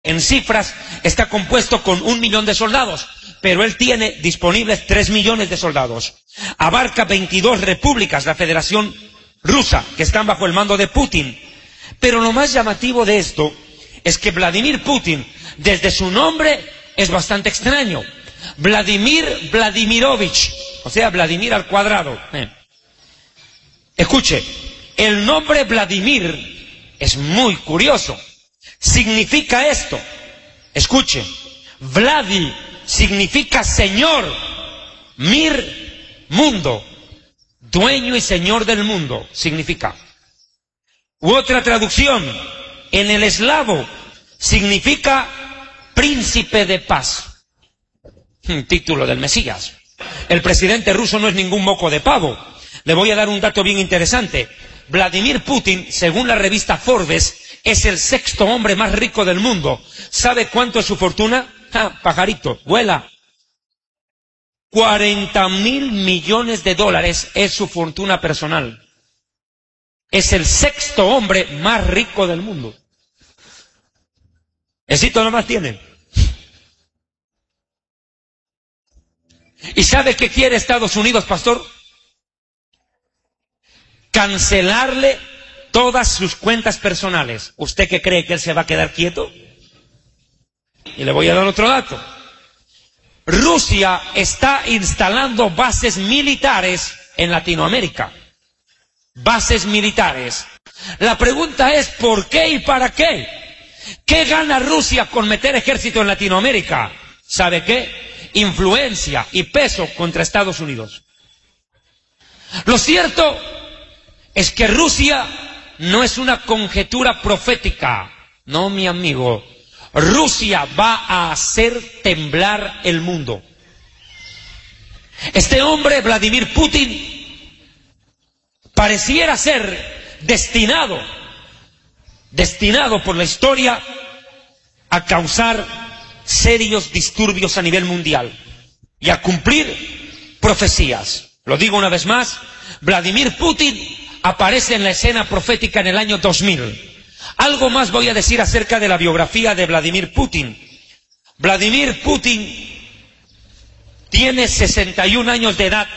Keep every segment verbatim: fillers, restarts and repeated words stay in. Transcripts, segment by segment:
En cifras está compuesto con un millón de soldados, pero él tiene disponibles tres millones de soldados. Abarca veintidós repúblicas, la Federación Rusa, que están bajo el mando de Putin. Pero lo más llamativo de esto es que Vladimir Putin, desde su nombre, es bastante extraño. Vladimir Vladimirovich, o sea, Vladimir al cuadrado. Eh. Escuche, el nombre Vladimir es muy curioso. Significa esto, escuche, Vladi significa señor, mir, mundo, dueño y señor del mundo, significa. U otra traducción, en el eslavo, significa príncipe de paz. Un título del Mesías. El presidente ruso no es ningún moco de pavo. Le voy a dar un dato bien interesante. Vladimir Putin, según la revista Forbes, es el sexto hombre más rico del mundo. ¿Sabe cuánto es su fortuna? Ah, pajarito, vuela. cuarenta mil millones de dólares es su fortuna personal. Es el sexto hombre más rico del mundo. Éxito nomás tiene. ¿Y sabe qué quiere Estados Unidos, pastor? Cancelarle todas sus cuentas personales. ¿Usted qué cree que él se va a quedar quieto? Y le voy a dar otro dato. Rusia está instalando bases militares en Latinoamérica. Bases militares. La pregunta es ¿por qué y para qué? ¿Qué gana Rusia con meter ejército en Latinoamérica? ¿Sabe qué? Influencia y peso contra Estados Unidos. Lo cierto es que Rusia no es una conjetura profética. No, mi amigo. Rusia va a hacer temblar el mundo. Este hombre, Vladimir Putin, pareciera ser destinado, destinado por la historia a causar serios disturbios a nivel mundial y a cumplir profecías. Lo digo una vez más, Vladimir Putin aparece en la escena profética en el año dos mil. Algo más voy a decir acerca de la biografía de Vladimir Putin. Vladimir Putin tiene sesenta y un años de edad.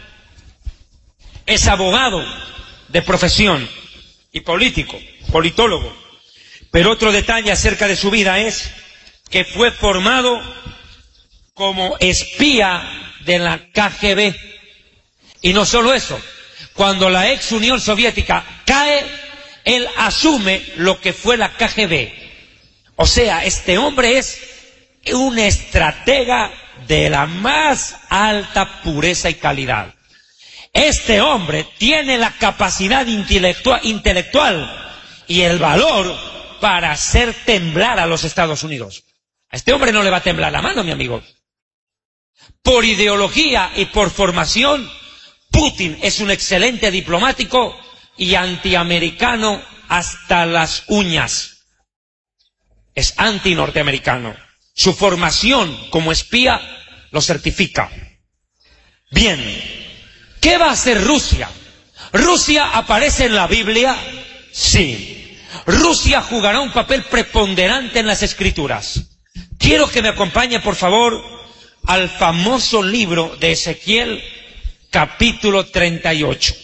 Es abogado de profesión y político, politólogo. Pero otro detalle acerca de su vida es que fue formado como espía de la K G B. Y no solo eso, cuando la ex Unión Soviética cae, él asume lo que fue la K G B. O sea, este hombre es un estratega de la más alta pureza y calidad. Este hombre tiene la capacidad intelectual, intelectual y el valor para hacer temblar a los Estados Unidos. A este hombre no le va a temblar la mano, mi amigo. Por ideología y por formación, Putin es un excelente diplomático y antiamericano hasta las uñas. Es anti-norteamericano. Su formación como espía lo certifica. Bien, ¿qué va a hacer Rusia? ¿Rusia aparece en la Biblia? Sí. Rusia jugará un papel preponderante en las Escrituras. Quiero que me acompañe, por favor, al famoso libro de Ezequiel, capítulo treinta y ocho.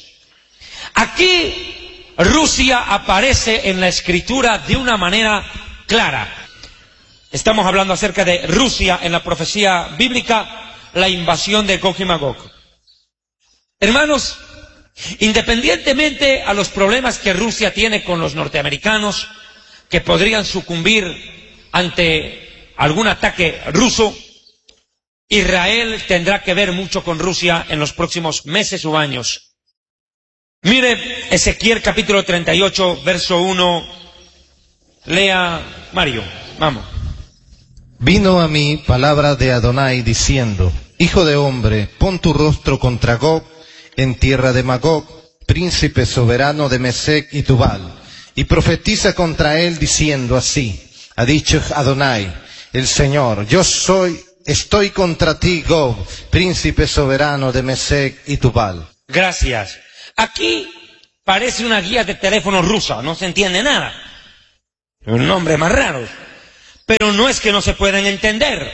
Aquí Rusia aparece en la Escritura de una manera clara. Estamos hablando acerca de Rusia en la profecía bíblica, la invasión de Gog y Magog. Hermanos, independientemente a los problemas que Rusia tiene con los norteamericanos, que podrían sucumbir ante algún ataque ruso, Israel tendrá que ver mucho con Rusia en los próximos meses o años. Mire Ezequiel capítulo treinta y ocho, verso uno. Lea, Mario, vamos. Vino a mí palabra de Adonai diciendo: Hijo de hombre, pon tu rostro contra Gog en tierra de Magog, príncipe soberano de Mesec y Tubal, y profetiza contra él diciendo así: ha dicho Adonai, el Señor, yo soy, estoy contra ti, Gog, príncipe soberano de Mesec y Tubal. Gracias. Aquí parece una guía de teléfono rusa, no se entiende nada. Un nombre más raro. pero no es que no se puedan entender.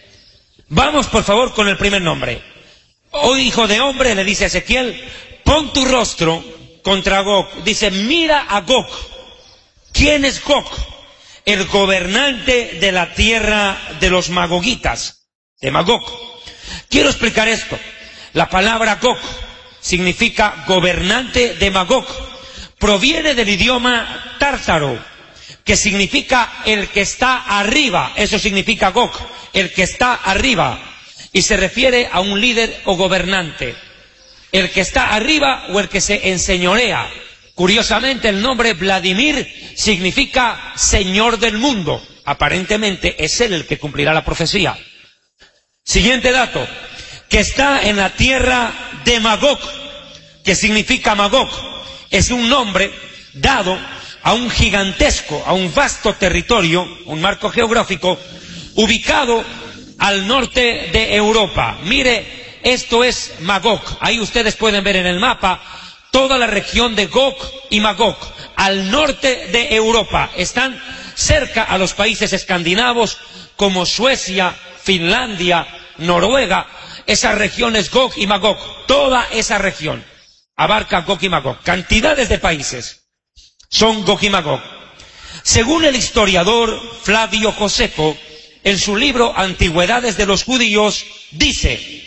Vamos por favor con el primer nombre. Oh hijo de hombre, le dice a Ezequiel, pon tu rostro contra Gog. Dice, mira a Gog. ¿Quién es Gog? El gobernante de la tierra de los magogitas, de Magog. Quiero explicar esto. La palabra Gog significa gobernante de Magog. Proviene del idioma tártaro, que significa el que está arriba. Eso significa Gog, el que está arriba. Y se refiere a un líder o gobernante. El que está arriba o el que se enseñorea. Curiosamente, el nombre Vladimir significa señor del mundo. Aparentemente es él el que cumplirá la profecía. Siguiente dato, que está en la tierra de Magog, que significa Magog. Es un nombre dado a un gigantesco, a un vasto territorio, un marco geográfico, ubicado al norte de Europa. Mire, esto es Magog. Ahí ustedes pueden ver en el mapa toda la región de Gog y Magog, al norte de Europa. Están cerca a los países escandinavos como Suecia, Finlandia, Noruega. Esa región es Gog y Magog. Toda esa región abarca Gog y Magog. Cantidades de países son Gog y Magog. Según el historiador Flavio Josefo, en su libro Antigüedades de los Judíos, dice,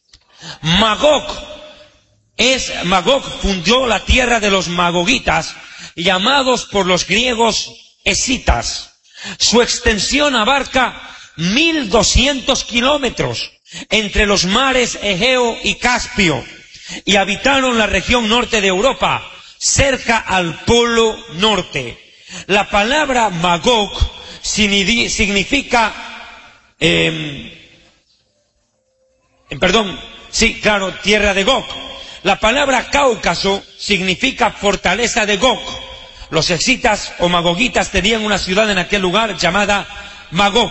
Magog es, Magog fundó la tierra de los magogitas, llamados por los griegos escitas. Su extensión abarca mil doscientos kilómetros entre los mares Egeo y Caspio, y habitaron la región norte de Europa, cerca al polo norte. La palabra Magog significa, eh, perdón, sí, claro, tierra de Gog. La palabra Cáucaso significa fortaleza de Gog. Los escitas o magogitas tenían una ciudad en aquel lugar llamada Magog.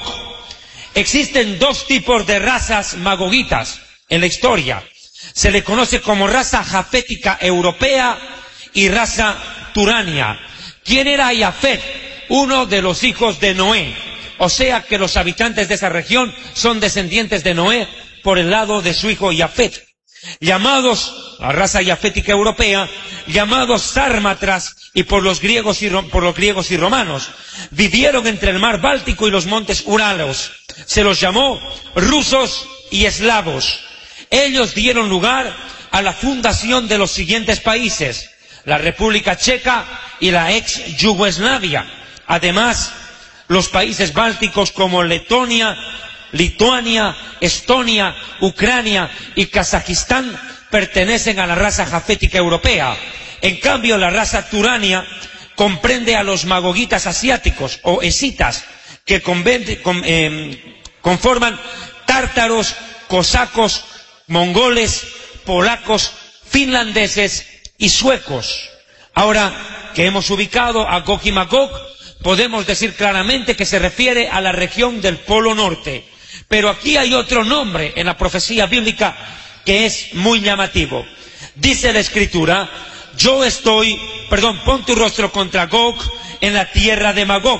Existen dos tipos de razas magogitas en la historia. Se le conoce como raza jafética europea y raza turania. ¿Quién era Jafet? Uno de los hijos de Noé. O sea que los habitantes de esa región son descendientes de Noé por el lado de su hijo Jafet. Llamados, la raza jafética europea, llamados sármatras y por los griegos y, por los griegos y romanos. Vivieron entre el mar Báltico y los montes Uralos. Se los llamó rusos y eslavos. Ellos dieron lugar a la fundación de los siguientes países: la República Checa y la ex Yugoslavia. Además, los países bálticos como Letonia, Lituania, Estonia, Ucrania y Kazajistán pertenecen a la raza jafética europea. En cambio, la raza turania comprende a los magogitas asiáticos o escitas, que conven, con, eh, conforman tártaros, cosacos, mongoles, polacos, finlandeses y suecos. Ahora que hemos ubicado a Gog y Magog, podemos decir claramente que se refiere a la región del Polo Norte. Pero aquí hay otro nombre en la profecía bíblica que es muy llamativo. Dice la Escritura, yo estoy, perdón, pon tu rostro contra Gog en la tierra de Magog,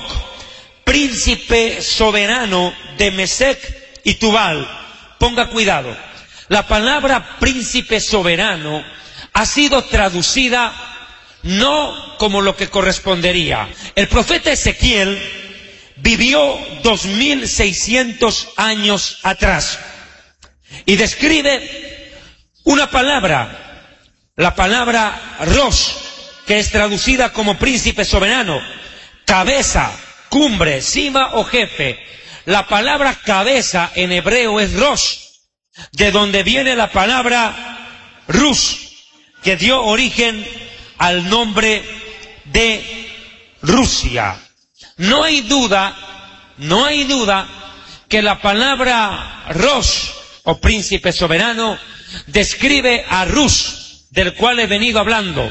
príncipe soberano de Mesec y Tubal. Ponga cuidado, la palabra príncipe soberano ha sido traducida no como lo que correspondería. El profeta Ezequiel vivió dos mil seiscientos años atrás y describe una palabra, la palabra Rosh, que es traducida como príncipe soberano, cabeza, cumbre, cima o jefe. La palabra cabeza en hebreo es Rosh, de donde viene la palabra Rush, que dio origen al nombre de Rusia. No hay duda, no hay duda que la palabra Rosh o príncipe soberano describe a Rus, del cual he venido hablando.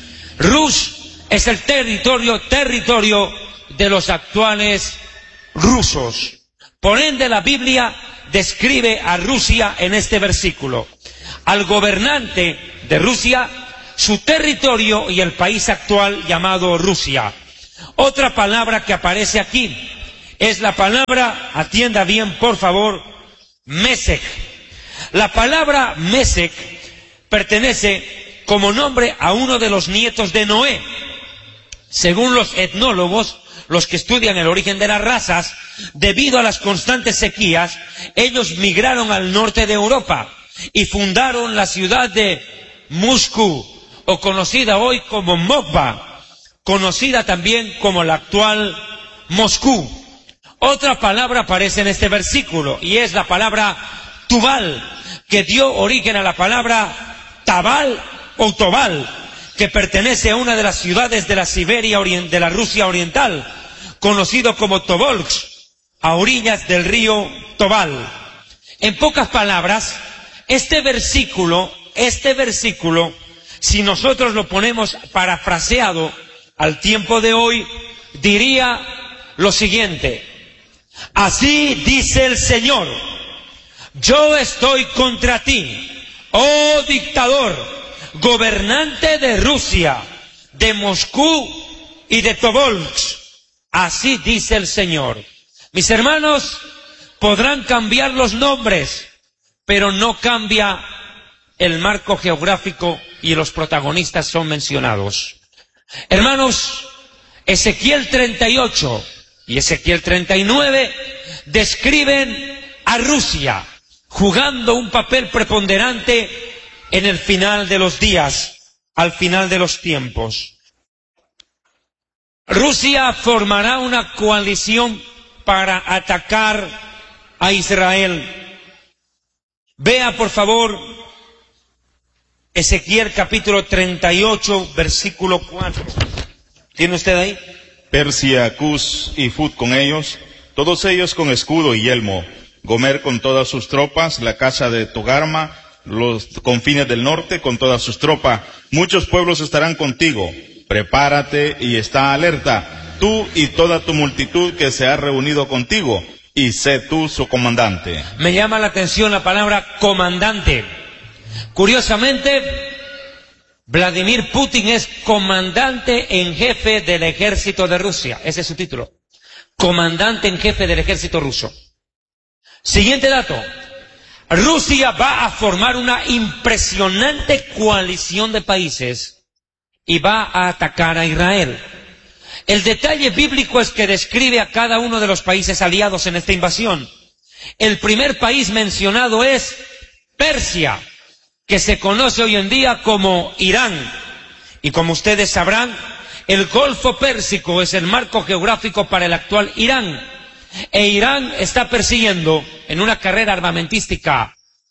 Rus es el territorio, territorio de los actuales rusos. Por ende, la Biblia describe a Rusia en este versículo. Al gobernante de Rusia, su territorio y el país actual llamado Rusia. Otra palabra que aparece aquí es la palabra, atienda bien por favor, Mesec. La palabra Mesec pertenece como nombre a uno de los nietos de Noé. Según los etnólogos, los que estudian el origen de las razas, debido a las constantes sequías, ellos migraron al norte de Europa y fundaron la ciudad de Moscú, o conocida hoy como Mokba, conocida también como la actual Moscú. Otra palabra aparece en este versículo y es la palabra Tubal, que dio origen a la palabra Tabal o Tobal, que pertenece a una de las ciudades de la Siberia, de la Rusia oriental, conocido como Tobolsk, a orillas del río Tobal. En pocas palabras, este versículo, este versículo, si nosotros lo ponemos parafraseado al tiempo de hoy, diría lo siguiente: así dice el Señor, yo estoy contra ti, oh dictador, gobernante de Rusia, de Moscú y de Tobolsk. Así dice el Señor. Mis hermanos, podrán cambiar los nombres, pero no cambia el marco geográfico y los protagonistas son mencionados. Hermanos, Ezequiel treinta y ocho y Ezequiel treinta y nueve describen a Rusia jugando un papel preponderante en el final de los días, al final de los tiempos. Rusia formará una coalición para atacar a Israel. Vea por favor Ezequiel capítulo treinta y ocho, versículo cuatro. ¿Tiene usted ahí? Persia, Cus y Fut con ellos, todos ellos con escudo y yelmo. Gomer con todas sus tropas, la casa de Togarma, los confines del norte con todas sus tropas. Muchos pueblos estarán contigo. Prepárate y está alerta, tú y toda tu multitud que se ha reunido contigo, y sé tú su comandante. Me llama la atención la palabra comandante. Curiosamente, Vladimir Putin es comandante en jefe del ejército de Rusia. Ese es su título. Comandante en jefe del ejército ruso. Siguiente dato. Rusia va a formar una impresionante coalición de países y va a atacar a Israel. El detalle bíblico es que describe a cada uno de los países aliados en esta invasión. El primer país mencionado es Persia, que se conoce hoy en día como Irán. Y como ustedes sabrán, el Golfo Pérsico es el marco geográfico para el actual Irán. E Irán está persiguiendo, en una carrera armamentística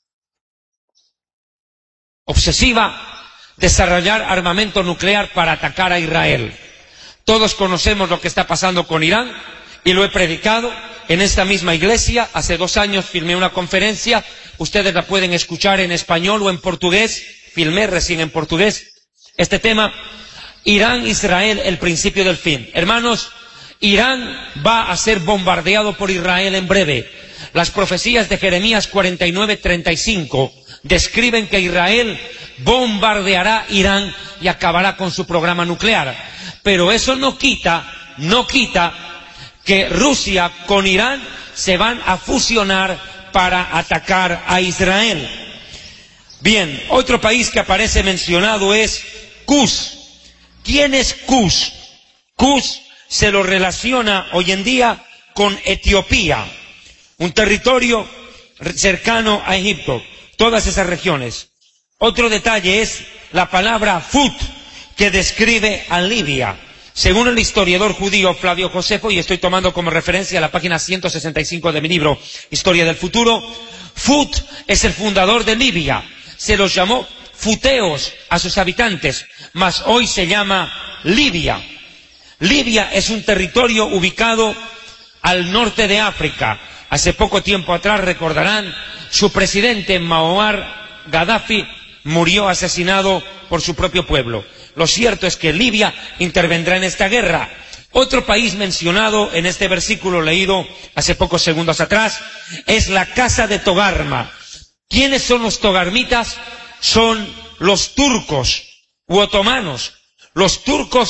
obsesiva, desarrollar armamento nuclear para atacar a Israel. Todos conocemos lo que está pasando con Irán y lo he predicado en esta misma iglesia. Hace dos años filmé una conferencia, ustedes la pueden escuchar en español o en portugués, filmé recién en portugués este tema, Irán, Israel, el principio del fin. Hermanos, Irán va a ser bombardeado por Israel en breve. Las profecías de Jeremías cuarenta y nueve, treinta y cinco describen que Israel bombardeará Irán y acabará con su programa nuclear. Pero eso no quita, no quita que Rusia con Irán se van a fusionar para atacar a Israel. Bien, otro país que aparece mencionado es Cus. ¿Quién es Cus? Cus se lo relaciona hoy en día con Etiopía, un territorio cercano a Egipto, todas esas regiones. Otro detalle es la palabra Fut, que describe a Libia. Según el historiador judío Flavio Josefo, y estoy tomando como referencia la página ciento sesenta y cinco de mi libro Historia del Futuro, Fut es el fundador de Libia. Se los llamó futeos a sus habitantes, mas hoy se llama Libia. Libia es un territorio ubicado al norte de África. Hace poco tiempo atrás, recordarán, su presidente Muammar Gaddafi murió asesinado por su propio pueblo. Lo cierto es que Libia intervendrá en esta guerra. Otro país mencionado en este versículo leído hace pocos segundos atrás es la casa de Togarma. ¿Quiénes son los togarmitas? Son los turcos u otomanos. Los turcos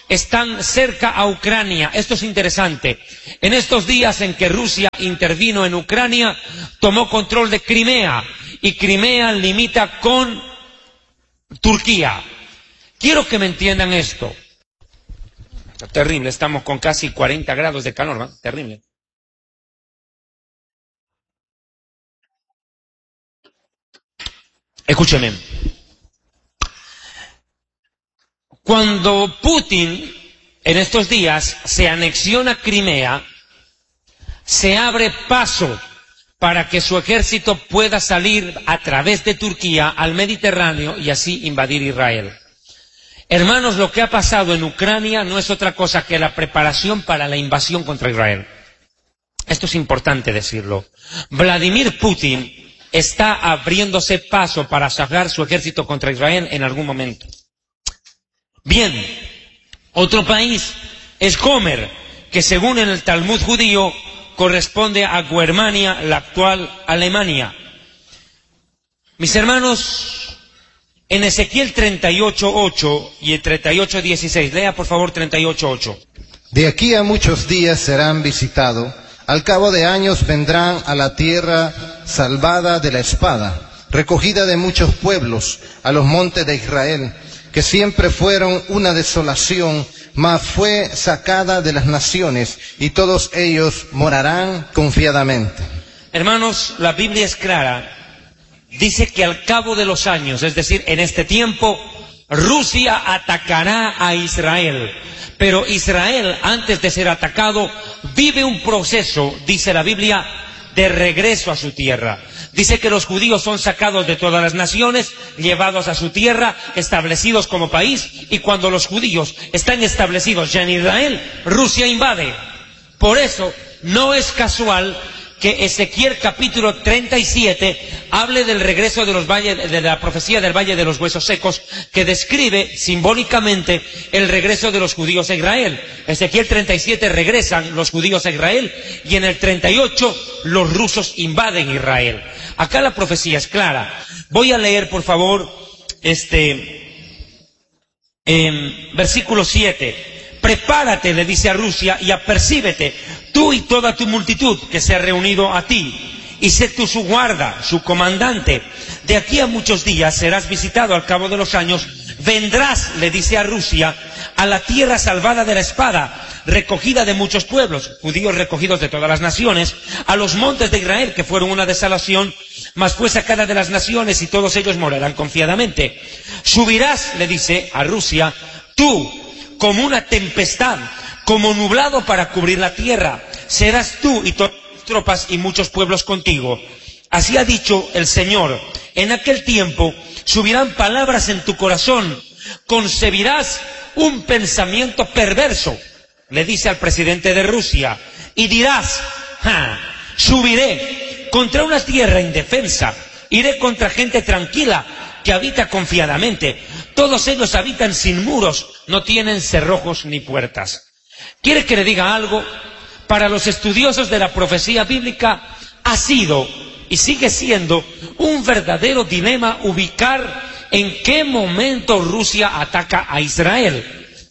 están cerca a Ucrania. Esto es interesante. En estos días en que Rusia intervino en Ucrania, tomó control de Crimea, y Crimea limita con Turquía. Quiero que me entiendan esto. Terrible, estamos con casi cuarenta grados de calor, ¿no? Terrible. Escúcheme. Cuando Putin en estos días se anexiona Crimea, se abre paso para que su ejército pueda salir a través de Turquía al Mediterráneo y así invadir Israel. Hermanos, lo que ha pasado en Ucrania no es otra cosa que la preparación para la invasión contra Israel. Esto es importante decirlo. Vladimir Putin está abriéndose paso para sacar su ejército contra Israel en algún momento. Bien, otro país es Gomer, que según el Talmud judío corresponde a Guermania, la actual Alemania. Mis hermanos, en Ezequiel treinta y ocho ocho y el treinta y ocho dieciséis, lea por favor treinta y ocho ocho. De aquí a muchos días serán visitados, al cabo de años vendrán a la tierra salvada de la espada, recogida de muchos pueblos, a los montes de Israel, que siempre fueron una desolación, mas fue sacada de las naciones, y todos ellos morarán confiadamente. Hermanos, la Biblia es clara. Dice que al cabo de los años, es decir, en este tiempo, Rusia atacará a Israel. Pero Israel, antes de ser atacado, vive un proceso, dice la Biblia, de regreso a su tierra. Dice que los judíos son sacados de todas las naciones, llevados a su tierra, establecidos como país, y cuando los judíos están establecidos ya en Israel, Rusia invade. Por eso, no es casual que Ezequiel capítulo treinta y siete hable del regreso de los valles, de la profecía del Valle de los Huesos Secos, que describe simbólicamente el regreso de los judíos a Israel. Ezequiel treinta y siete regresan los judíos a Israel, y en el treinta y ocho los rusos invaden Israel. Acá la profecía es clara. Voy a leer por favor este eh, versículo siete. Prepárate, le dice a Rusia, y apercíbete, tú y toda tu multitud que se ha reunido a ti, y sé tú su guarda, su comandante. De aquí a muchos días serás visitado al cabo de los años, vendrás, le dice a Rusia, a la tierra salvada de la espada, recogida de muchos pueblos, judíos recogidos de todas las naciones, a los montes de Israel, que fueron una desolación, mas fue sacada de las naciones, y todos ellos morarán confiadamente. Subirás, le dice a Rusia, tú, como una tempestad, como nublado para cubrir la tierra. Serás tú y todas tus tropas y muchos pueblos contigo. Así ha dicho el Señor. En aquel tiempo subirán palabras en tu corazón, concebirás un pensamiento perverso, le dice al presidente de Rusia, y dirás, ja, subiré contra una tierra indefensa, iré contra gente tranquila, que habita confiadamente. Todos ellos habitan sin muros, no tienen cerrojos ni puertas. ¿Quiere que le diga algo? Para los estudiosos de la profecía bíblica ha sido y sigue siendo un verdadero dilema ubicar en qué momento Rusia ataca a Israel.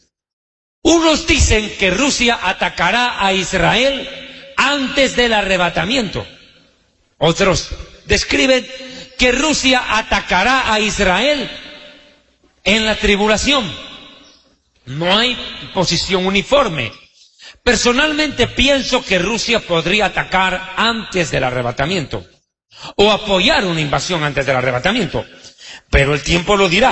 Unos dicen que Rusia atacará a Israel antes del arrebatamiento. Otros describen que Rusia atacará a Israel en la tribulación. No hay posición uniforme. Personalmente pienso que Rusia podría atacar antes del arrebatamiento, o apoyar una invasión antes del arrebatamiento, pero el tiempo lo dirá.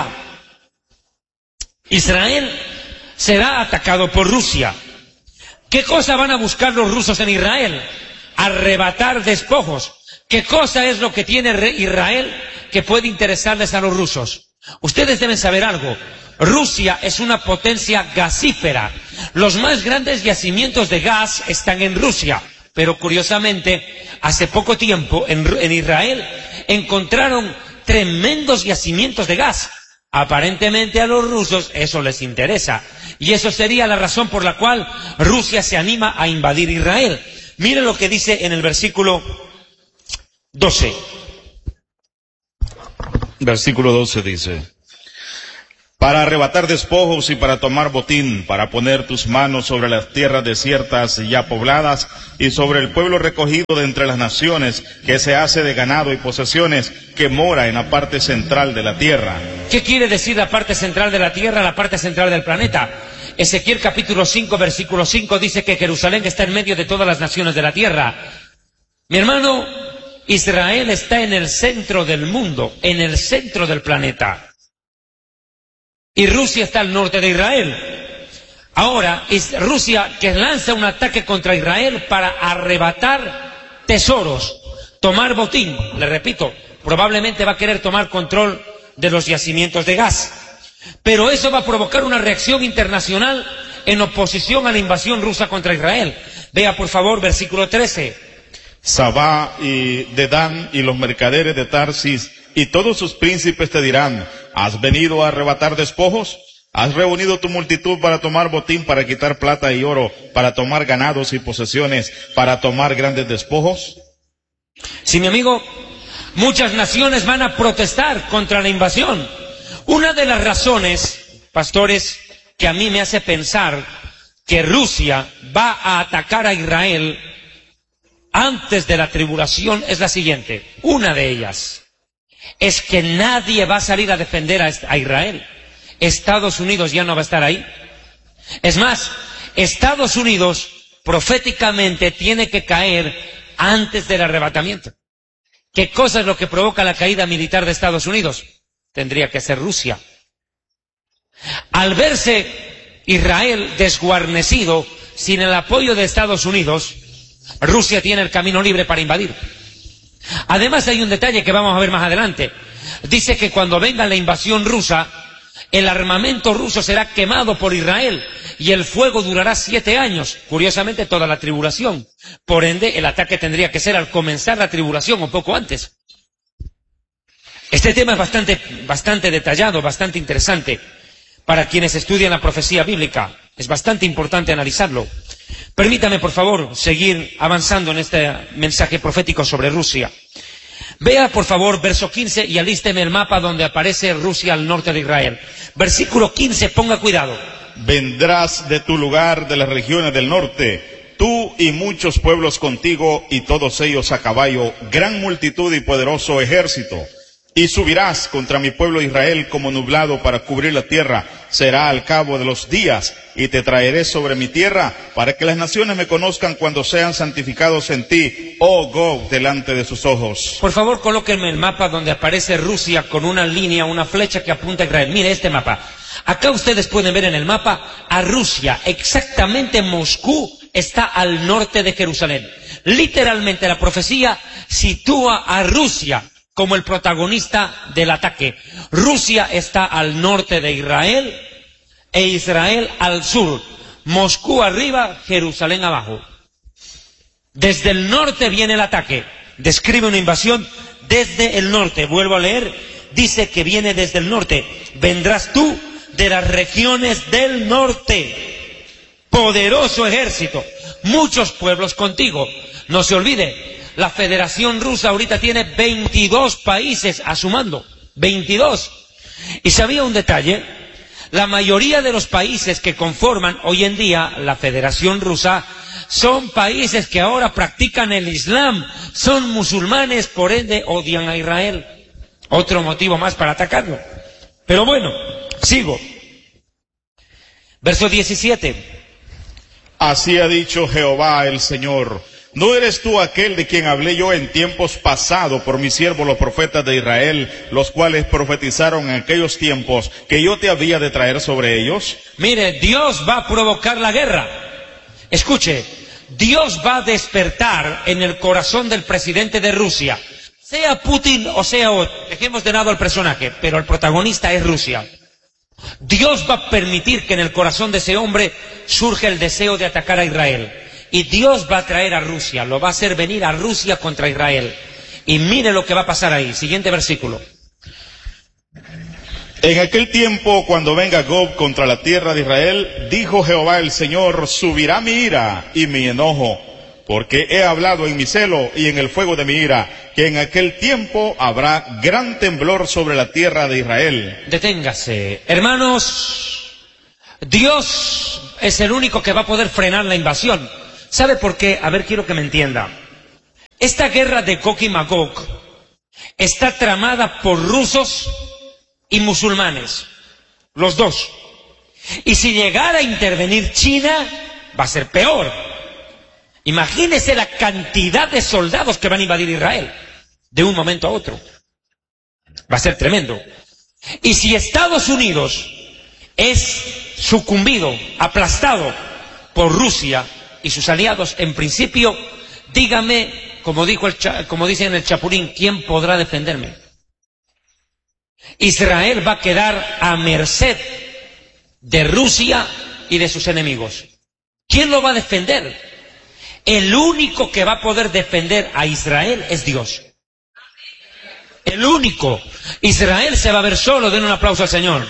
Israel será atacado por Rusia. ¿Qué cosa van a buscar los rusos en Israel? Arrebatar despojos. ¿Qué cosa es lo que tiene Israel que puede interesarles a los rusos? Ustedes deben saber algo. Rusia es una potencia gasífera. Los más grandes yacimientos de gas están en Rusia. Pero curiosamente, hace poco tiempo en, en Israel encontraron tremendos yacimientos de gas. Aparentemente a los rusos eso les interesa. Y eso sería la razón por la cual Rusia se anima a invadir Israel. Miren lo que dice en el versículo doce. Versículo doce dice: para arrebatar despojos y para tomar botín, para poner tus manos sobre las tierras desiertas y ya pobladas, y sobre el pueblo recogido de entre las naciones, que se hace de ganado y posesiones, que mora en la parte central de la tierra. ¿Qué quiere decir la parte central de la tierra, la parte central del planeta? Ezequiel capítulo cinco, versículo cinco dice que Jerusalén está en medio de todas las naciones de la tierra. Mi hermano, Israel está en el centro del mundo, en el centro del planeta. Y Rusia está al norte de Israel. Ahora, es Rusia que lanza un ataque contra Israel para arrebatar tesoros, tomar botín. Le repito, probablemente va a querer tomar control de los yacimientos de gas. Pero eso va a provocar una reacción internacional en oposición a la invasión rusa contra Israel. Vea por favor versículo trece. Sabá y Dedán y los mercaderes de Tarsis y todos sus príncipes te dirán, ¿has venido a arrebatar despojos? ¿Has reunido tu multitud para tomar botín, para quitar plata y oro, para tomar ganados y posesiones, para tomar grandes despojos? Sí, mi amigo, muchas naciones van a protestar contra la invasión. Una de las razones, pastores, que a mí me hace pensar que Rusia va a atacar a Israel antes de la tribulación es la siguiente. Una de ellas es que nadie va a salir a defender a, a Israel. Estados Unidos ya no va a estar ahí. Es más, Estados Unidos proféticamente tiene que caer antes del arrebatamiento. ¿Qué cosa es lo que provoca la caída militar de Estados Unidos? Tendría que ser Rusia. Al verse Israel desguarnecido, sin el apoyo de Estados Unidos, Rusia tiene el camino libre para invadir. Además hay un detalle que vamos a ver más adelante. Dice que cuando venga la invasión rusa, el armamento ruso será quemado por Israel y el fuego durará siete años. Curiosamente toda la tribulación. Por ende, el ataque tendría que ser al comenzar la tribulación o poco antes. Este tema es bastante, bastante detallado, bastante interesante. Para quienes estudian la profecía bíblica, es bastante importante analizarlo. Permítame, por favor, seguir avanzando en este mensaje profético sobre Rusia. Vea, por favor, verso quince y alísteme el mapa donde aparece Rusia al norte de Israel. Versículo quince, ponga cuidado. Vendrás de tu lugar de las regiones del norte, tú y muchos pueblos contigo, y todos ellos a caballo, gran multitud y poderoso ejército. Y subirás contra mi pueblo Israel como nublado para cubrir la tierra. Será al cabo de los días, y te traeré sobre mi tierra, para que las naciones me conozcan cuando sean santificados en ti, oh Gog, delante de sus ojos. Por favor, colóquenme el mapa donde aparece Rusia con una línea, una flecha que apunta a Israel. Mire este mapa. Acá ustedes pueden ver en el mapa a Rusia. Exactamente Moscú está al norte de Jerusalén. Literalmente la profecía sitúa a Rusia como el protagonista del ataque. Rusia está al norte de Israel e Israel al sur. Moscú arriba, Jerusalén abajo. Desde el norte viene el ataque. Describe una invasión desde el norte. Vuelvo a leer. Dice que viene desde el norte. Vendrás tú de las regiones del norte. Poderoso ejército. Muchos pueblos contigo. No se olvide. La Federación Rusa ahorita tiene veintidós países a su mando. veintidós. Y sabía un detalle. La mayoría de los países que conforman hoy en día la Federación Rusa son países que ahora practican el Islam. Son musulmanes, por ende odian a Israel. Otro motivo más para atacarlo. Pero bueno, sigo. Verso diecisiete. Así ha dicho Jehová el Señor. ¿No eres tú aquel de quien hablé yo en tiempos pasados por mis siervos los profetas de Israel, los cuales profetizaron en aquellos tiempos que yo te había de traer sobre ellos? Mire, Dios va a provocar la guerra. Escuche, Dios va a despertar en el corazón del presidente de Rusia, sea Putin o sea otro. Dejemos de lado al personaje, pero el protagonista es Rusia. Dios va a permitir que en el corazón de ese hombre surja el deseo de atacar a Israel. Y Dios va a traer a Rusia, lo va a hacer venir a Rusia contra Israel. Y mire lo que va a pasar ahí. Siguiente versículo. En aquel tiempo, cuando venga Gog contra la tierra de Israel, dijo Jehová el Señor, subirá mi ira y mi enojo, Porque he hablado en mi celo y en el fuego de mi ira, que en aquel tiempo habrá gran temblor sobre la tierra de Israel. Deténgase. Hermanos, Dios es el único que va a poder frenar la invasión. ¿Sabe por qué? A ver, quiero que me entienda. Esta guerra de Gog y Magog está tramada por rusos y musulmanes, los dos. Y si llegara a intervenir China, va a ser peor. Imagínese la cantidad de soldados que van a invadir Israel de un momento a otro. Va a ser tremendo. Y si Estados Unidos es sucumbido, aplastado por Rusia y sus aliados, en principio, dígame, como dijo el, como dice en el Chapulín, ¿quién podrá defenderme? Israel va a quedar a merced de Rusia y de sus enemigos. ¿Quién lo va a defender? El único que va a poder defender a Israel es Dios. El único. Israel se va a ver solo. Den un aplauso al Señor.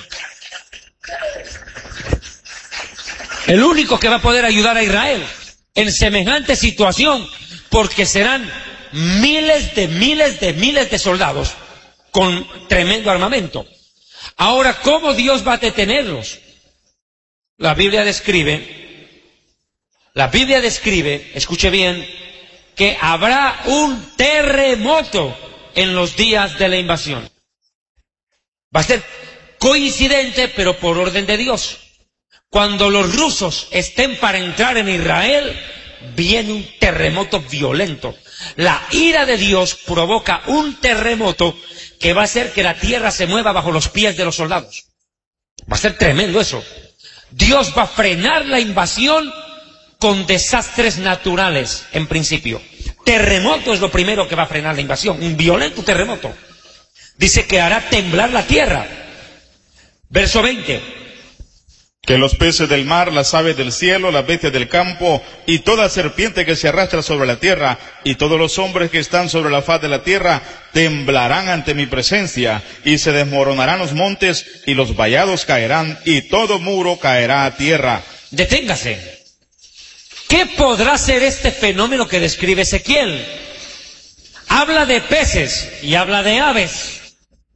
El único que va a poder ayudar a Israel en semejante situación, porque serán miles de miles de miles de soldados con tremendo armamento. Ahora, ¿cómo Dios va a detenerlos? La Biblia describe La Biblia describe, escuche bien, que habrá un terremoto en los días de la invasión. Va a ser coincidente, pero por orden de Dios. Cuando los rusos estén para entrar en Israel, viene un terremoto violento. La ira de Dios provoca un terremoto que va a hacer que la tierra se mueva bajo los pies de los soldados. Va a ser tremendo eso. Dios va a frenar la invasión con desastres naturales, en principio. Terremoto es lo primero que va a frenar la invasión, un violento terremoto. Dice que hará temblar la tierra. Verso veinte. Que los peces del mar, las aves del cielo, las bestias del campo, y toda serpiente que se arrastra sobre la tierra, y todos los hombres que están sobre la faz de la tierra, temblarán ante mi presencia, y se desmoronarán los montes, y los vallados caerán, y todo muro caerá a tierra. Deténgase. ¿Qué podrá ser este fenómeno que describe Ezequiel? Habla de peces y habla de aves.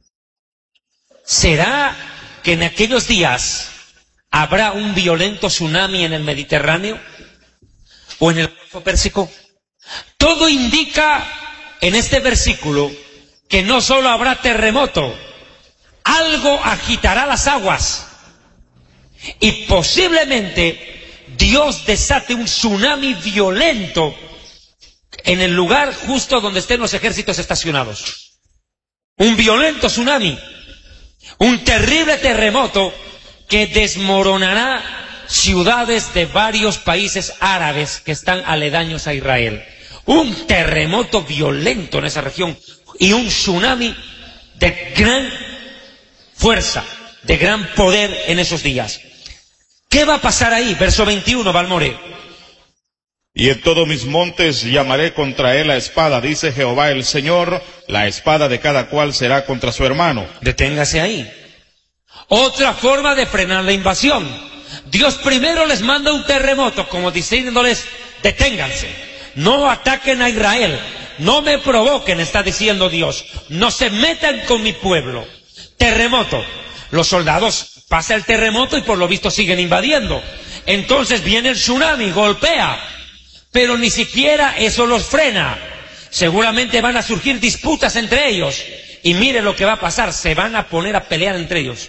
¿Será que en aquellos días habrá un violento tsunami en el Mediterráneo o en el Golfo Pérsico? Todo indica en este versículo que no solo habrá terremoto, algo agitará las aguas y posiblemente Dios desate un tsunami violento en el lugar justo donde estén los ejércitos estacionados. Un violento tsunami, un terrible terremoto que desmoronará ciudades de varios países árabes que están aledaños a Israel. Un terremoto violento en esa región y un tsunami de gran fuerza, de gran poder en esos días. ¿Qué va a pasar ahí? Verso veintiuno, Balmore. Y en todos mis montes llamaré contra él la espada, dice Jehová el Señor, la espada de cada cual será contra su hermano. Deténgase ahí. Otra forma de frenar la invasión. Dios primero les manda un terremoto, como diciéndoles, deténganse, no ataquen a Israel, no me provoquen, está diciendo Dios, no se metan con mi pueblo. Terremoto. Los soldados pasa el terremoto y por lo visto siguen invadiendo. Entonces viene el tsunami, golpea, pero ni siquiera eso los frena. Seguramente van a surgir disputas entre ellos. Y mire lo que va a pasar, se van a poner a pelear entre ellos.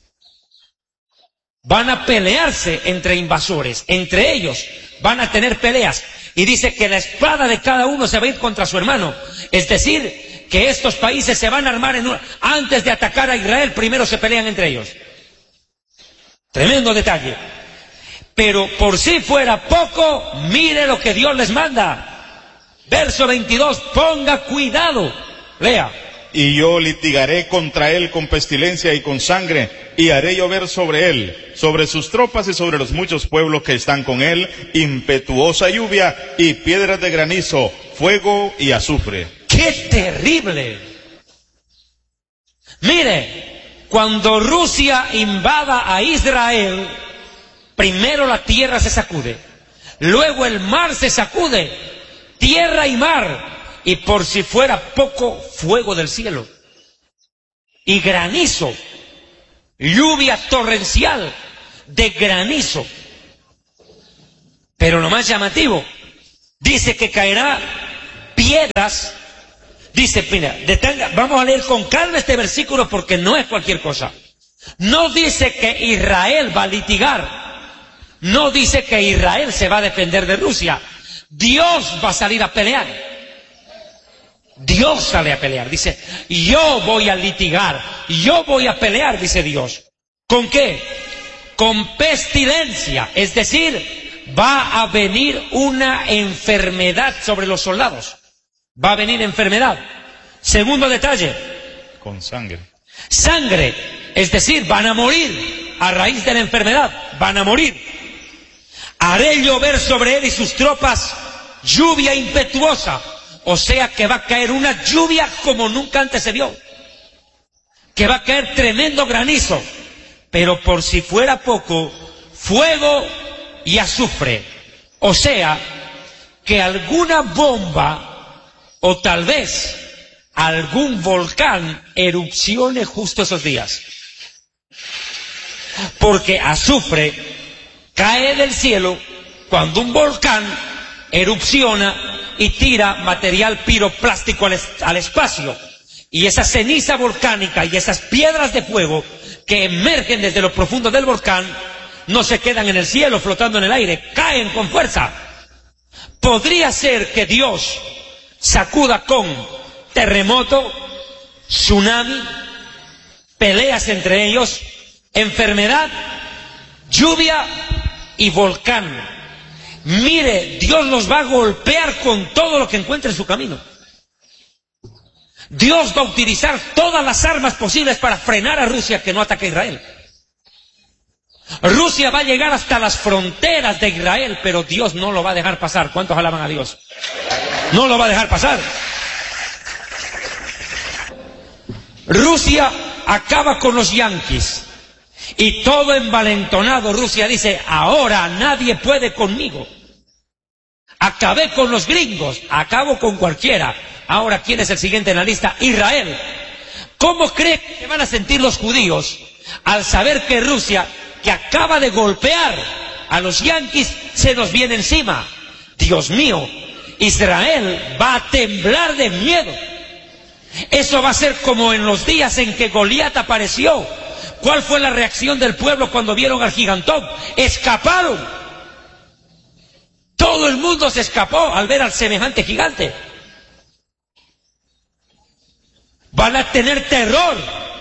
Van a pelearse entre invasores, entre ellos van a tener peleas. Y dice que la espada de cada uno se va a ir contra su hermano. Es decir, que estos países se van a armar en un... antes de atacar a Israel, primero se pelean entre ellos. Tremendo detalle. Pero por si fuera poco, mire lo que Dios les manda. Verso veintidós, ponga cuidado. Lea. Y yo litigaré contra él con pestilencia y con sangre, y haré llover sobre él, sobre sus tropas y sobre los muchos pueblos que están con él, impetuosa lluvia y piedras de granizo, fuego y azufre. ¡Qué terrible! Mire, cuando Rusia invada a Israel, primero la tierra se sacude, luego el mar se sacude tierra y mar, y por si fuera poco, fuego del cielo, y granizo, lluvia torrencial de granizo. Pero lo más llamativo, dice que caerá piedras. Dice, mira, detenga, vamos a leer con calma este versículo porque no es cualquier cosa. No dice que Israel va a litigar. No dice que Israel se va a defender de Rusia. Dios va a salir a pelear. Dios sale a pelear. Dice, yo voy a litigar. Yo voy a pelear, dice Dios. ¿Con qué? Con pestilencia. Es decir, va a venir una enfermedad sobre los soldados. Va a venir enfermedad. Segundo detalle. Con sangre. Sangre. Es decir, van a morir a raíz de la enfermedad. Van a morir. Haré llover sobre él y sus tropas lluvia impetuosa. O sea que va a caer una lluvia como nunca antes se vio. Que va a caer tremendo granizo. Pero por si fuera poco, fuego y azufre. O sea que alguna bomba o tal vez algún volcán erupcione justo esos días. Porque azufre cae del cielo cuando un volcán erupciona y tira material piroplástico al, es al espacio. Y esa ceniza volcánica y esas piedras de fuego que emergen desde lo profundo del volcán no se quedan en el cielo flotando en el aire, caen con fuerza. Podría ser que Dios sacuda con terremoto, tsunami, peleas entre ellos, enfermedad, lluvia y volcán. Mire, Dios los va a golpear con todo lo que encuentre en su camino. Dios va a utilizar todas las armas posibles para frenar a Rusia que no ataque a Israel. Rusia va a llegar hasta las fronteras de Israel, pero Dios no lo va a dejar pasar. ¿Cuántos alaban a Dios? No lo va a dejar pasar. Rusia acaba con los yanquis. Y todo envalentonado Rusia dice, ahora nadie puede conmigo. Acabé con los gringos, acabo con cualquiera. Ahora, ¿quién es el siguiente en la lista? Israel. ¿Cómo cree que se van a sentir los judíos al saber que Rusia, que acaba de golpear a los yanquis, se nos viene encima? Dios mío, Israel va a temblar de miedo. Eso va a ser como en los días en que Goliat apareció. ¿Cuál fue la reacción del pueblo cuando vieron al gigantón? Escaparon. Todo el mundo se escapó al ver al semejante gigante. Van a tener terror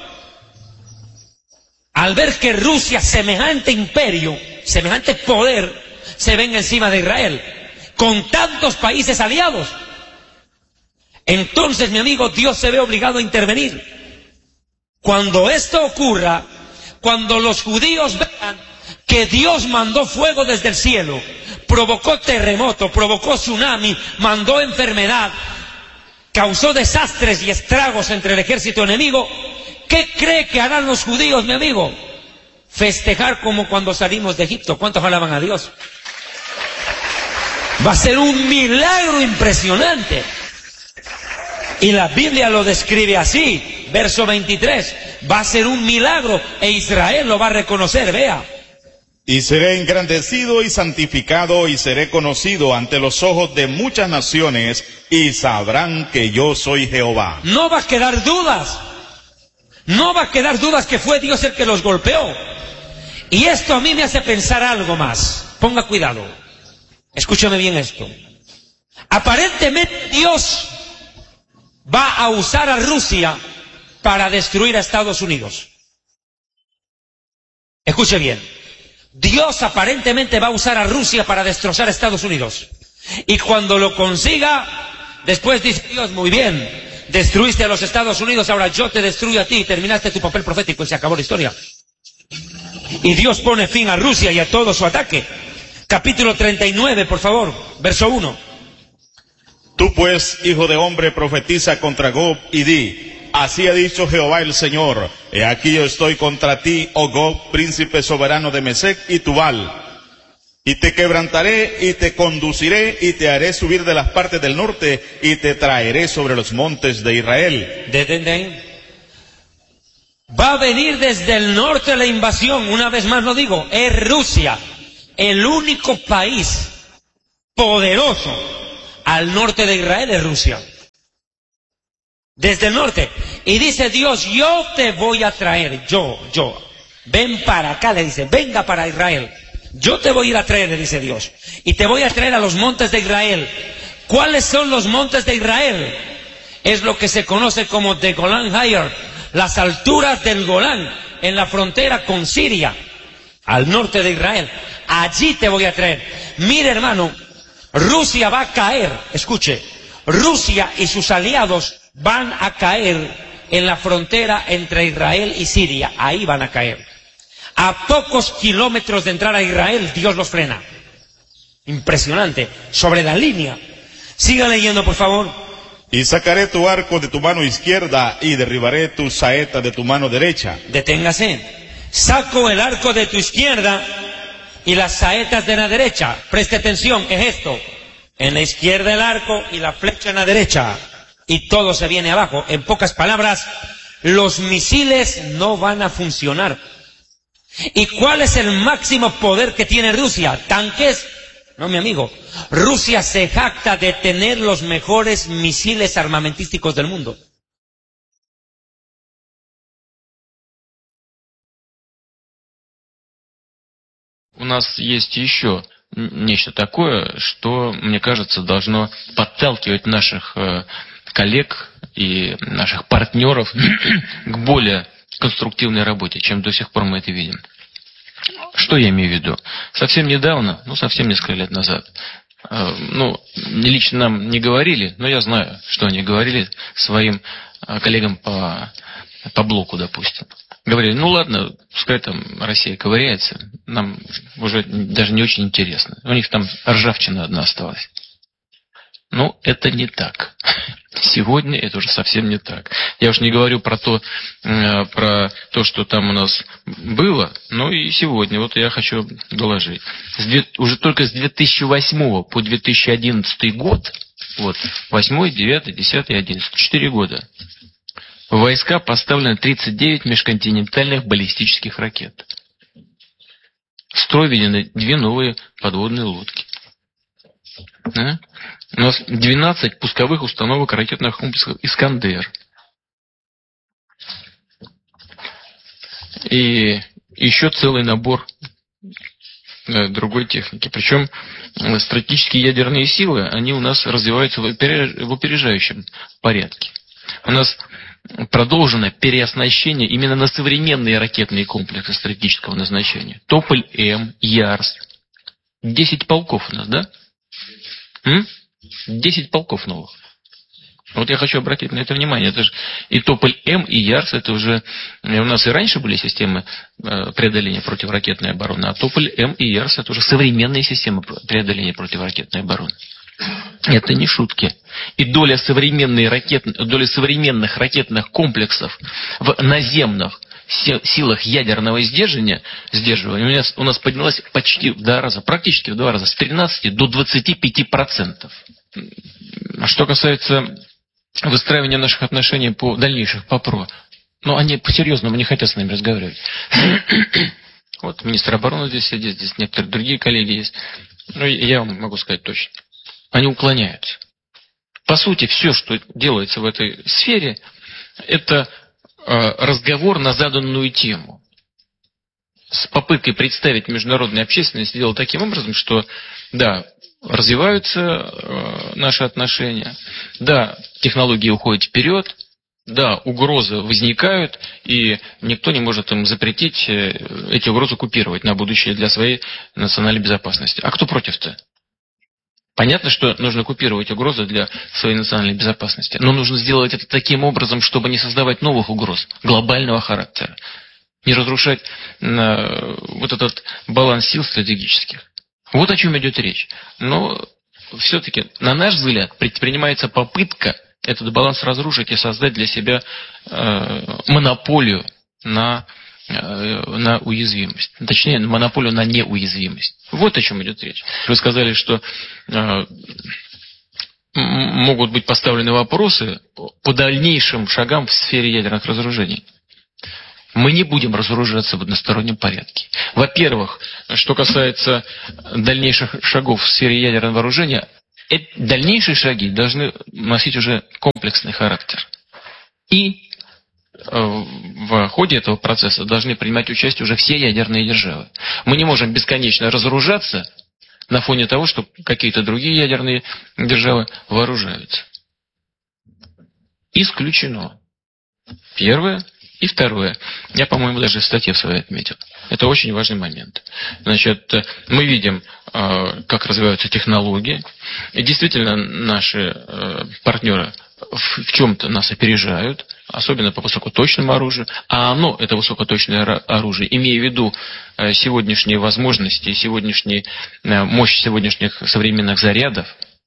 al ver que Rusia, semejante imperio, semejante poder, se venga encima de Israel, con tantos países aliados. Entonces, mi amigo, Dios se ve obligado a intervenir. Cuando esto ocurra, cuando los judíos vean que Dios mandó fuego desde el cielo, provocó terremoto, provocó tsunami, mandó enfermedad, causó desastres y estragos entre el ejército enemigo, ¿qué cree que harán los judíos, mi amigo? Festejar como cuando salimos de Egipto. ¿Cuántos alaban a Dios? Va a ser un milagro impresionante. Y la Biblia lo describe así, verso veintitrés, va a ser un milagro e Israel lo va a reconocer, vea. Y seré engrandecido y santificado y seré conocido ante los ojos de muchas naciones y sabrán que yo soy Jehová. No va a quedar dudas, no va a quedar dudas que fue Dios el que los golpeó. Y esto a mí me hace pensar algo más, ponga cuidado, escúchame bien esto. Aparentemente Dios va a usar a Rusia para destruir a Estados Unidos. Escuche bien. Dios aparentemente va a usar a Rusia para destrozar a Estados Unidos. Y cuando lo consiga, después dice Dios, muy bien, destruiste a los Estados Unidos, ahora yo te destruyo a ti y terminaste tu papel profético y se acabó la historia. Y Dios pone fin a Rusia y a todo su ataque. Capítulo treinta y nueve, por favor, verso uno. Tú pues, hijo de hombre, profetiza contra Gog y di, así ha dicho Jehová el Señor, he aquí yo estoy contra ti, oh Gog, príncipe soberano de Mesec y Tubal. Y te quebrantaré y te conduciré y te haré subir de las partes del norte y te traeré sobre los montes de Israel. ¿Desde ahí? Va a venir desde el norte la invasión, una vez más lo digo, es Rusia, el único país poderoso al norte de Israel es Rusia. Desde el norte. Y dice Dios, yo te voy a traer, yo, yo, ven para acá, le dice, venga para Israel. Yo te voy a ir a traer, le dice Dios. Y te voy a traer a los montes de Israel. ¿Cuáles son los montes de Israel? Es lo que se conoce como The Golan Heights, las alturas del Golán, en la frontera con Siria, al norte de Israel. Allí te voy a traer. Mire, hermano, Rusia va a caer, escuche, Rusia y sus aliados van a caer en la frontera entre Israel y Siria. Ahí van a caer. A pocos kilómetros de entrar a Israel, Dios los frena. Impresionante. Sobre la línea. Siga leyendo, por favor. Y sacaré tu arco de tu mano izquierda y derribaré tu saeta de tu mano derecha. Deténgase. Saco el arco de tu izquierda y las saetas de la derecha. Preste atención, es esto. En la izquierda el arco y la flecha en la derecha. Y todo se viene abajo. En pocas palabras, los misiles no van a funcionar. ¿Y cuál es el máximo poder que tiene Rusia? ¿Tanques? No, mi amigo. Rusia se jacta de tener los mejores misiles armamentísticos del mundo. У нас есть еще нечто такое, что, мне кажется, должно подталкивать наших коллег и наших партнеров к более конструктивной работе, чем до сих пор мы это видим. Что я имею в виду? Совсем недавно, ну совсем несколько лет назад, э, ну лично нам не говорили, но я знаю, что они говорили своим э, коллегам по, по блоку, допустим. Говорили, ну ладно, пускай там Россия ковыряется, нам уже даже не очень интересно. У них там ржавчина одна осталась. Ну, это не так. Сегодня это уже совсем не так. Я уж не говорю про то, э, про то, что там у нас было, но и сегодня. Вот я хочу доложить. С две, уже только с две тысячи восьмого по две тысячи одиннадцатый год, вот, восьмой, девятый, десятый, одиннадцатый, четыре года, в войска поставлено тридцать девять межконтинентальных баллистических ракет. В строй введены две новые подводные лодки. Да? У нас двенадцать пусковых установок ракетных комплексов «Искандер». И еще целый набор э, другой техники. Причем э, стратегические ядерные силы, они у нас развиваются в, опереж... в опережающем порядке. У нас продолжено переоснащение именно на современные ракетные комплексы стратегического назначения. Тополь-М, Ярс. Десять полков у нас, да? М? Десять полков новых. Вот я хочу обратить на это внимание. Это же и Тополь-М, и Ярс, это уже... У нас и раньше были системы преодоления противоракетной обороны, а Тополь-М и Ярс это уже современные системы преодоления противоракетной обороны. Это не шутки. И доля, современной ракет... доля современных ракетных комплексов в наземных силах ядерного сдерживания, сдерживания у нас, у нас поднялась почти в два раза, практически в два раза, с тринадцати до двадцати пяти процентов. Что касается выстраивания наших отношений по дальнейших по ПРО, ну, они по-серьезному не хотят с нами разговаривать. Вот министр обороны здесь сидит, здесь некоторые другие коллеги есть. Ну, я вам могу сказать точно. Они уклоняются. По сути, все, что делается в этой сфере, это разговор на заданную тему. С попыткой представить международной общественности дело таким образом, что да, развиваются э, наши отношения, да, технологии уходят вперед, да, угрозы возникают, и никто не может им запретить эти угрозы купировать на будущее для своей национальной безопасности. А кто против-то? Понятно, что нужно купировать угрозы для своей национальной безопасности, но нужно сделать это таким образом, чтобы не создавать новых угроз глобального характера, не разрушать э, вот этот баланс сил стратегических. Вот о чем идет речь. Но все-таки, на наш взгляд, предпринимается попытка этот баланс разрушить и создать для себя э, монополию на на уязвимость. Точнее, монополию на неуязвимость. Вот о чем идет речь. Вы сказали, что э, могут быть поставлены вопросы по дальнейшим шагам в сфере ядерных разоружений. Мы не будем разоружаться в одностороннем порядке. Во-первых, что касается дальнейших шагов в сфере ядерного вооружения, дальнейшие шаги должны носить уже комплексный характер. И в ходе этого процесса должны принимать участие уже все ядерные державы. Мы не можем бесконечно разоружаться на фоне того, что какие-то другие ядерные державы вооружаются. Исключено. Первое. И второе. Я, по-моему, даже в статье в своей отметил. Это очень важный момент. Значит, мы видим, как развиваются технологии. И действительно, наши партнеры в чем-то нас опережают, особенно по высокоточному оружию. А оно, это высокоточное оружие, имея в виду сегодняшние возможности, сегодняшние, мощь сегодняшних современных зарядов,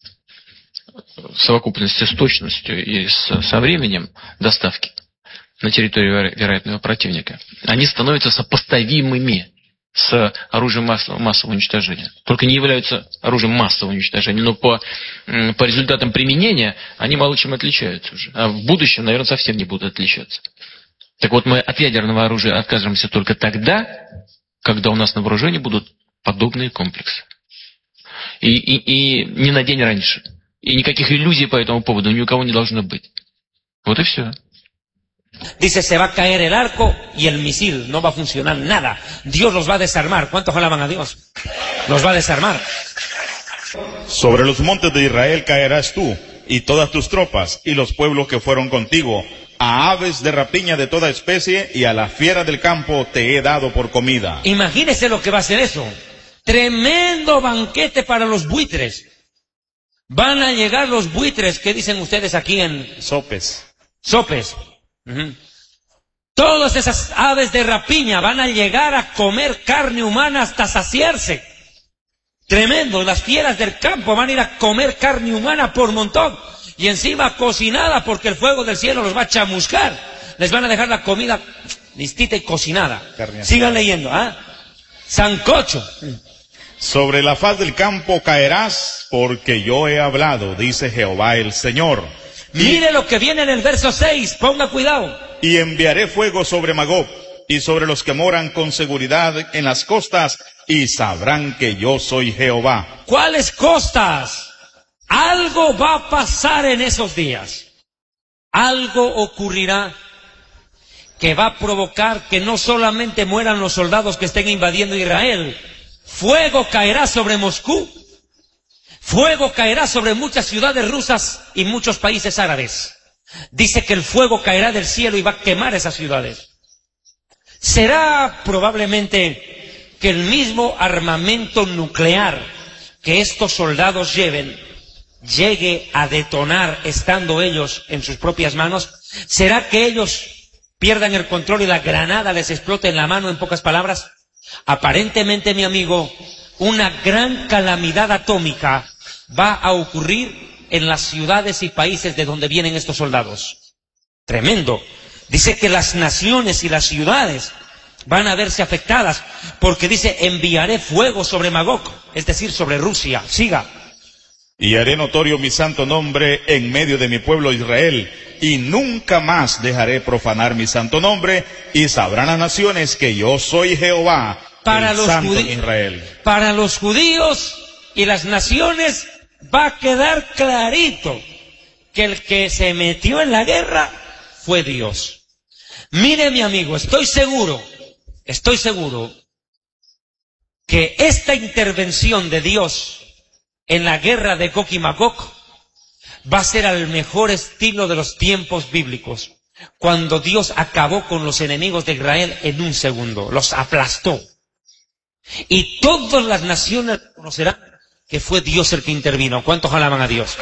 в совокупности с точностью и с, со временем доставки на территорию вероятного противника, они становятся сопоставимыми с оружием массового, массового уничтожения. Только не являются оружием массового уничтожения, но по, по результатам применения они мало чем отличаются уже. А в будущем, наверное, совсем не будут отличаться. Так вот, мы от ядерного оружия откажемся только тогда, когда у нас на вооружении будут подобные комплексы. И, и, и не на день раньше. И никаких иллюзий по этому поводу ни у кого не должно быть. Вот и все. Dice, se va a caer el arco y el misil, no va a funcionar nada. Dios los va a desarmar. ¿Cuántos alaban a Dios? Los va a desarmar. Sobre los montes de Israel caerás tú y todas tus tropas y los pueblos que fueron contigo. A aves de rapiña de toda especie y a la fiera del campo te he dado por comida. Imagínese lo que va a ser eso. Tremendo banquete para los buitres. Van a llegar los buitres, ¿qué dicen ustedes aquí en Sopes. Sopes? Uh-huh. Todas esas aves de rapiña van a llegar a comer carne humana hasta saciarse. Tremendo, las fieras del campo van a ir a comer carne humana por montón. Y encima cocinada porque el fuego del cielo los va a chamuscar. Les van a dejar la comida listita y cocinada. Carne. Sigan leyendo, ¿ah? Sancocho. Sobre la faz del campo caerás porque yo he hablado, dice Jehová el Señor. Mire lo que viene en el verso seis, ponga cuidado. Y enviaré fuego sobre Magog y sobre los que moran con seguridad en las costas y sabrán que yo soy Jehová. ¿Cuáles costas? Algo va a pasar en esos días. Algo ocurrirá que va a provocar que no solamente mueran los soldados que estén invadiendo Israel. Fuego caerá sobre Moscú. Fuego caerá sobre muchas ciudades rusas y muchos países árabes. Dice que el fuego caerá del cielo y va a quemar esas ciudades. Será probablemente que el mismo armamento nuclear que estos soldados lleven llegue a detonar estando ellos en sus propias manos. ¿Será que ellos pierdan el control y la granada les explote en la mano, en pocas palabras? Aparentemente, mi amigo, una gran calamidad atómica va a ocurrir en las ciudades y países de donde vienen estos soldados. Tremendo. Dice que las naciones y las ciudades van a verse afectadas porque dice, enviaré fuego sobre Magog, es decir, sobre Rusia. Siga. Y haré notorio mi santo nombre en medio de mi pueblo Israel, y nunca más dejaré profanar mi santo nombre, y sabrán las naciones que yo soy Jehová, para el los santo judí- de Israel. Para los judíos y las naciones va a quedar clarito que el que se metió en la guerra fue Dios. Mire, mi amigo, estoy seguro, estoy seguro que esta intervención de Dios en la guerra de Gog y Magog va a ser al mejor estilo de los tiempos bíblicos, cuando Dios acabó con los enemigos de Israel en un segundo, los aplastó. Y todas las naciones reconocerán que fue Dios el que intervino. ¿Cuántos alaban a Dios?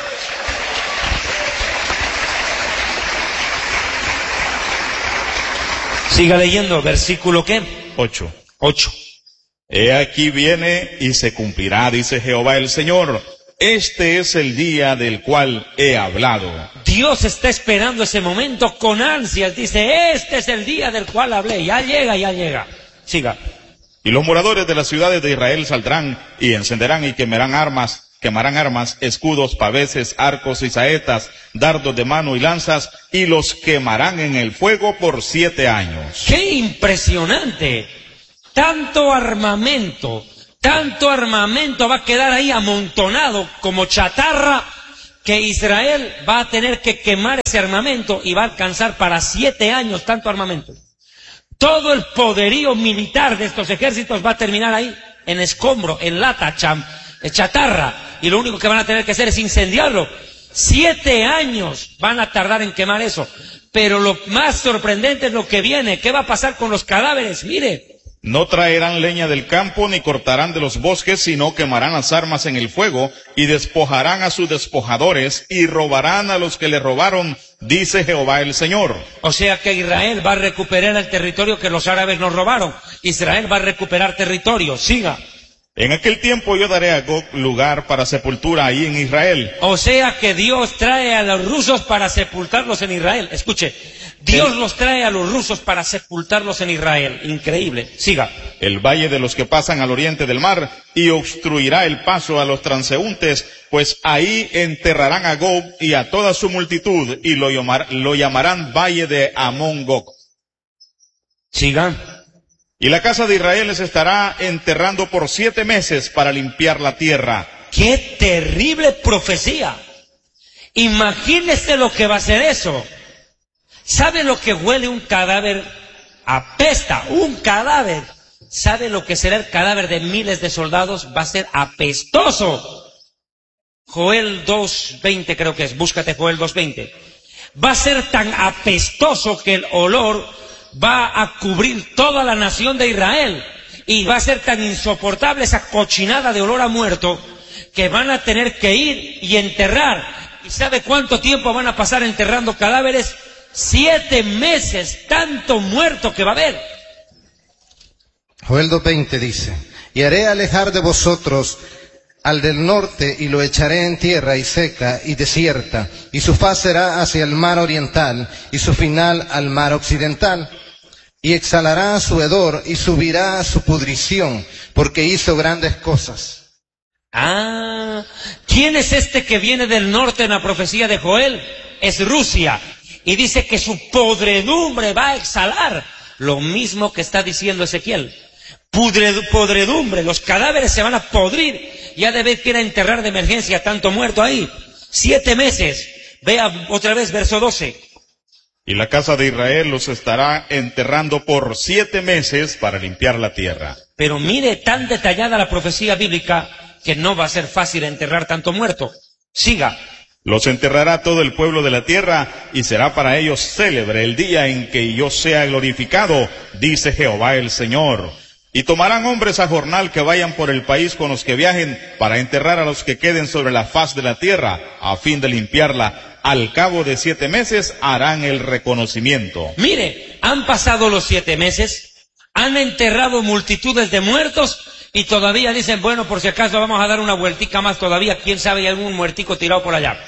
Siga leyendo, versículo ¿qué? Ocho. Ocho. He aquí viene y se cumplirá, dice Jehová el Señor, este es el día del cual he hablado. Dios está esperando ese momento con ansias. Dice, este es el día del cual hablé. Ya llega, ya llega. Siga. Y los moradores de las ciudades de Israel saldrán y encenderán y quemarán armas, quemarán armas, escudos, paveses, arcos y saetas, dardos de mano y lanzas, y los quemarán en el fuego por siete años. ¡Qué impresionante! Tanto armamento, tanto armamento va a quedar ahí amontonado como chatarra, que Israel va a tener que quemar ese armamento y va a alcanzar para siete años tanto armamento. Todo el poderío militar de estos ejércitos va a terminar ahí, en escombro, en lata, cham, chatarra, y lo único que van a tener que hacer es incendiarlo. Siete años van a tardar en quemar eso. Pero lo más sorprendente es lo que viene. ¿Qué va a pasar con los cadáveres? Mire. No traerán leña del campo ni cortarán de los bosques, sino quemarán las armas en el fuego y despojarán a sus despojadores y robarán a los que le robaron, dice Jehová el Señor. O sea que Israel va a recuperar el territorio que los árabes nos robaron. Israel va a recuperar territorio. Siga. En aquel tiempo yo daré a Gog lugar para sepultura ahí en Israel. O sea que Dios trae a los rusos para sepultarlos en Israel. Escuche, Dios el, los trae a los rusos para sepultarlos en Israel. Increíble. Siga. El valle de los que pasan al oriente del mar y obstruirá el paso a los transeúntes, pues ahí enterrarán a Gog y a toda su multitud y lo, llamar, lo llamarán valle de Amón Gog. Siga. Y la casa de Israel les estará enterrando por siete meses para limpiar la tierra. ¡Qué terrible profecía! Imagínese lo que va a ser eso. ¿Sabe lo que huele un cadáver? Apesta, un cadáver. ¿Sabe lo que será el cadáver de miles de soldados? Va a ser apestoso. Joel dos veinte creo que es, búscate Joel dos veinte. Va a ser tan apestoso que el olor va a cubrir toda la nación de Israel, y va a ser tan insoportable esa cochinada de olor a muerto que van a tener que ir y enterrar. ¿Y sabe cuánto tiempo van a pasar enterrando cadáveres? Siete meses, tanto muerto que va a haber. Joel dos veinte dice, y haré alejar de vosotros al del norte y lo echaré en tierra y seca y desierta, y su faz será hacia el mar oriental y su final al mar occidental. Y exhalará su hedor y subirá a su pudrición, porque hizo grandes cosas. Ah, ¿quién es este que viene del norte en la profecía de Joel? Es Rusia. Y dice que su podredumbre va a exhalar. Lo mismo que está diciendo Ezequiel. Pudred, podredumbre, los cadáveres se van a podrir. Ya debe ir a enterrar de emergencia tanto muerto ahí. Siete meses. Vea otra vez verso doce. Y la casa de Israel los estará enterrando por siete meses para limpiar la tierra. Pero mire tan detallada la profecía bíblica que no va a ser fácil enterrar tanto muerto. Siga. Los enterrará todo el pueblo de la tierra y será para ellos célebre el día en que yo sea glorificado, dice Jehová el Señor. Y tomarán hombres a jornal que vayan por el país con los que viajen para enterrar a los que queden sobre la faz de la tierra a fin de limpiarla. Al cabo de siete meses harán el reconocimiento. Mire, han pasado los siete meses, han enterrado multitudes de muertos y todavía dicen, bueno, por si acaso vamos a dar una vueltica más todavía, quién sabe, hay algún muertico tirado por allá.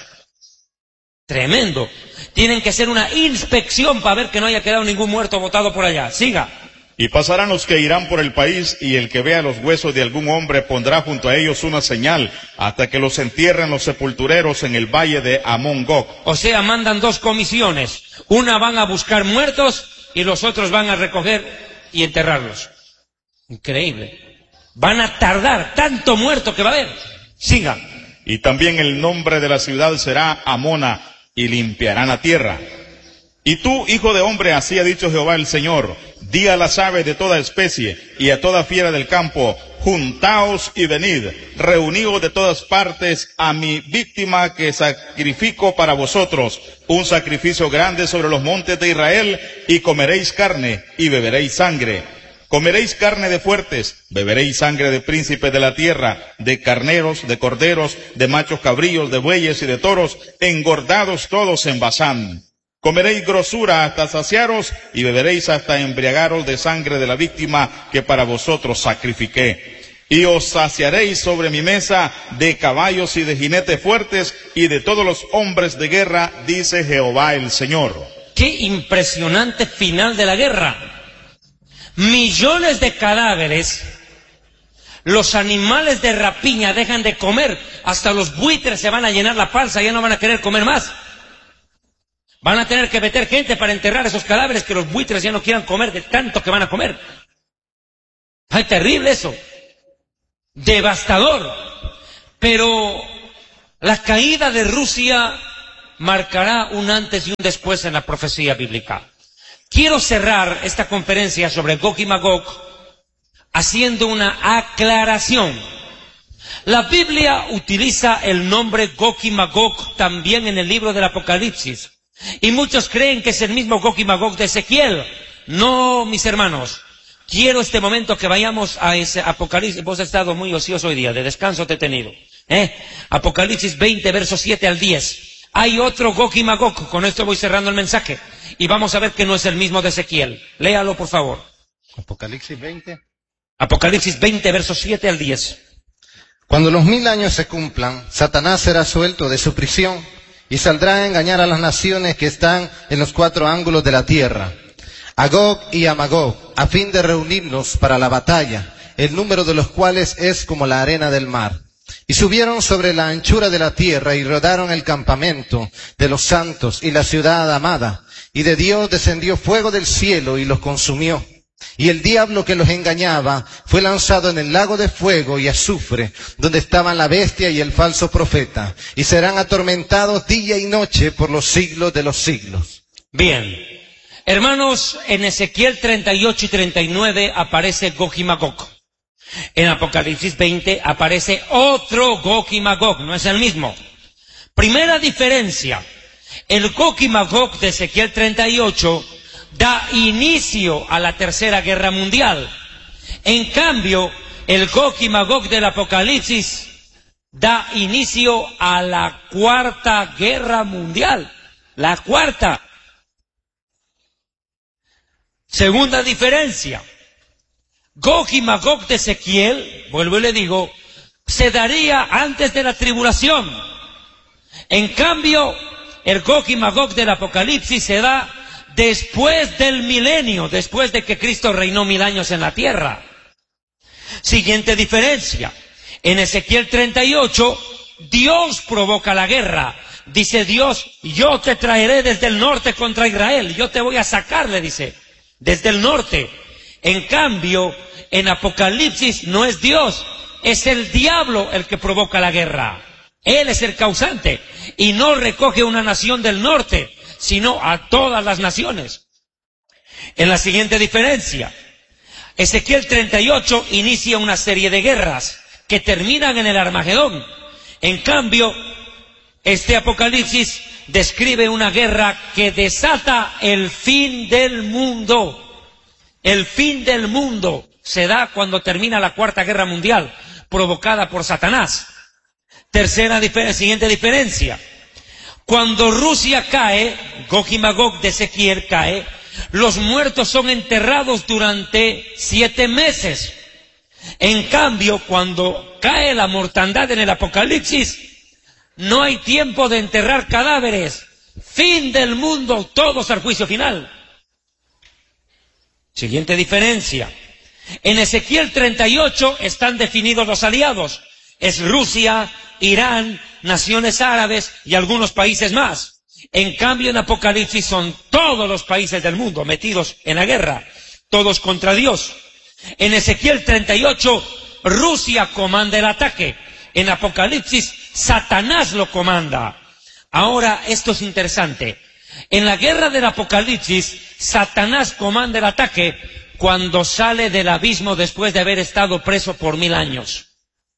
Tremendo. Tienen que hacer una inspección para ver que no haya quedado ningún muerto botado por allá. Siga. Y pasarán los que irán por el país, y el que vea los huesos de algún hombre pondrá junto a ellos una señal, hasta que los entierren los sepultureros en el valle de Amón Gog. O sea, mandan dos comisiones. Una van a buscar muertos, y los otros van a recoger y enterrarlos. Increíble. Van a tardar tanto muerto que va a haber. Siga. Y también el nombre de la ciudad será Amona, y limpiarán la tierra. Y tú, hijo de hombre, así ha dicho Jehová el Señor, di a las aves de toda especie y a toda fiera del campo, juntaos y venid, reuníos de todas partes a mi víctima que sacrifico para vosotros, un sacrificio grande sobre los montes de Israel, y comeréis carne y beberéis sangre. Comeréis carne de fuertes, beberéis sangre de príncipes de la tierra, de carneros, de corderos, de machos cabríos, de bueyes y de toros, engordados todos en Basán. Comeréis grosura hasta saciaros y beberéis hasta embriagaros de sangre de la víctima que para vosotros sacrifiqué. Y os saciaréis sobre mi mesa de caballos y de jinetes fuertes y de todos los hombres de guerra, dice Jehová el Señor. Qué impresionante final de la guerra. Millones de cadáveres, los animales de rapiña dejan de comer, hasta los buitres se van a llenar la panza, ya no van a querer comer más. Van a tener que meter gente para enterrar esos cadáveres que los buitres ya no quieran comer de tanto que van a comer. Ay, terrible eso. Devastador. Pero la caída de Rusia marcará un antes y un después en la profecía bíblica. Quiero cerrar esta conferencia sobre Gog y Magog haciendo una aclaración. La Biblia utiliza el nombre Gog y Magog también en el libro del Apocalipsis. Y muchos creen que es el mismo Gog y Magog de Ezequiel. No, mis hermanos. Quiero este momento que vayamos a ese Apocalipsis. Vos has estado muy ocioso hoy día, de descanso te he tenido. ¿Eh? Apocalipsis veinte, versos siete al diez. Hay otro Gog y Magog. Con esto voy cerrando el mensaje. Y vamos a ver que no es el mismo de Ezequiel. Léalo, por favor. Apocalipsis veinte. Apocalipsis veinte, versos siete al diez. Cuando los mil años se cumplan, Satanás será suelto de su prisión y saldrá a engañar a las naciones que están en los cuatro ángulos de la tierra, a Gog y a Magog, a fin de reunirnos para la batalla, el número de los cuales es como la arena del mar. Y subieron sobre la anchura de la tierra y rodaron el campamento de los santos y la ciudad amada. Y de Dios descendió fuego del cielo y los consumió. Y el diablo que los engañaba fue lanzado en el lago de fuego y azufre, donde estaban la bestia y el falso profeta, y serán atormentados día y noche por los siglos de los siglos. Bien, hermanos, en Ezequiel treinta y ocho y treinta y nueve aparece Gog y Magog. En Apocalipsis veinte aparece otro Gog y Magog, no es el mismo. Primera diferencia, el Gog y Magog de Ezequiel treinta y ocho da inicio a la Tercera Guerra Mundial. En cambio, el Gog y Magog del Apocalipsis da inicio a la Cuarta Guerra Mundial. La cuarta. Segunda diferencia. Gog y Magog de Ezequiel, vuelvo y le digo, se daría antes de la tribulación. En cambio, el Gog y Magog del Apocalipsis se da después del milenio, después de que Cristo reinó mil años en la tierra. Siguiente diferencia. En Ezequiel treinta y ocho, Dios provoca la guerra. Dice Dios, yo te traeré desde el norte contra Israel. Yo te voy a sacar, le dice, desde el norte. En cambio, en Apocalipsis no es Dios, es el diablo el que provoca la guerra. Él es el causante y no recoge una nación del norte, sino a todas las naciones. En la siguiente diferencia, Ezequiel treinta y ocho inicia una serie de guerras que terminan en el Armagedón. En cambio, este Apocalipsis describe una guerra que desata el fin del mundo. El fin del mundo se da cuando termina la Cuarta Guerra Mundial, provocada por Satanás. Tercera diferencia, siguiente diferencia. Cuando Rusia cae, Gog y Magog de Ezequiel cae, los muertos son enterrados durante siete meses. En cambio, cuando cae la mortandad en el Apocalipsis, no hay tiempo de enterrar cadáveres. Fin del mundo, todos al juicio final. Siguiente diferencia. En Ezequiel treinta y ocho están definidos los aliados. Es Rusia, Irán, naciones árabes y algunos países más. En cambio, en Apocalipsis son todos los países del mundo metidos en la guerra, todos contra Dios. En Ezequiel treinta y ocho, Rusia comanda el ataque. En Apocalipsis, Satanás lo comanda. Ahora, esto es interesante. En la guerra del Apocalipsis, Satanás comanda el ataque cuando sale del abismo después de haber estado preso por mil años.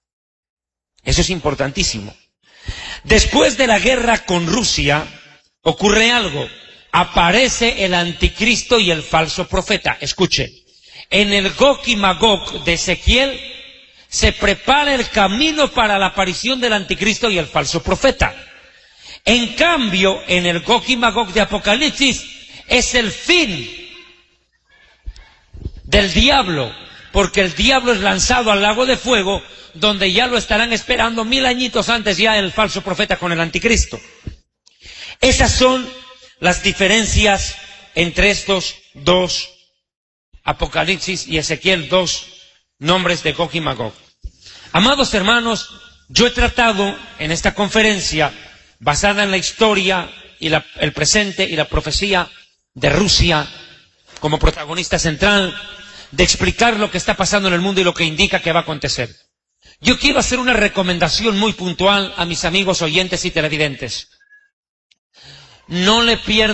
Eso es importantísimo. Después de la guerra con Rusia, ocurre algo. Aparece el anticristo y el falso profeta. Escuche, en el Gog y Magog de Ezequiel se prepara el camino para la aparición del anticristo y el falso profeta. En cambio, en el Gog y Magog de Apocalipsis es el fin del diablo, porque el diablo es lanzado al lago de fuego, donde ya lo estarán esperando mil añitos antes ya el falso profeta con el anticristo. Esas son las diferencias entre estos dos Apocalipsis y Ezequiel, dos nombres de Gog y Magog. Amados hermanos, yo he tratado en esta conferencia, basada en la historia y la, el presente y la profecía de Rusia como protagonista central, de explicar lo que está pasando en el mundo y lo que indica que va a acontecer. Yo quiero hacer una recomendación muy puntual a mis amigos oyentes y televidentes. No le pierdan